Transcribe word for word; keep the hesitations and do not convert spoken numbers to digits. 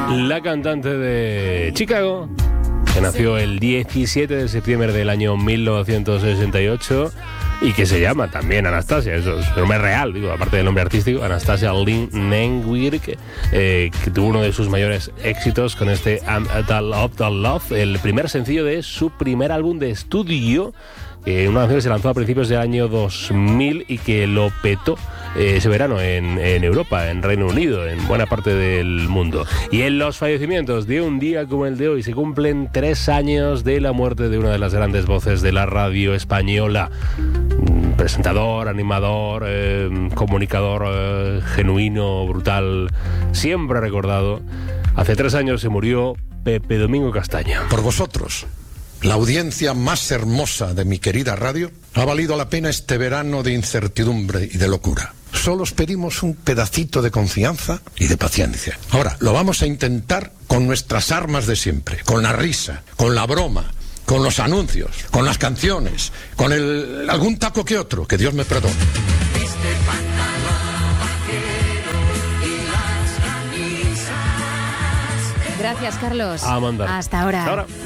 La cantante de Chicago, que nació el diecisiete de septiembre del año mil novecientos sesenta y ocho y que se llama también Anastasia, eso es su nombre real, digo, aparte del nombre artístico, Anastasia Lynn Nenwick, eh, que tuvo uno de sus mayores éxitos con este I'm a Love, the Love, el primer sencillo de su primer álbum de estudio, eh, una canción que se lanzó a principios del año dos mil y que lo petó eh, ese verano en, en Europa, en Reino Unido, en buena parte del mundo. Y en los fallecimientos de un día como el de hoy se cumplen tres años de la muerte de una de las grandes voces de la radio española. Presentador, animador, eh, comunicador eh, genuino, brutal, siempre recordado. Hace tres años se murió Pepe Domingo Castaño. Por vosotros, la audiencia más hermosa de mi querida radio, ha valido la pena este verano de incertidumbre y de locura. Solo os pedimos un pedacito de confianza y de paciencia. Ahora, lo vamos a intentar con nuestras armas de siempre, con la risa, con la broma, con los anuncios, con las canciones, con el algún taco que otro, que Dios me perdone. Gracias, Carlos. A mandar. Hasta ahora. Hasta ahora.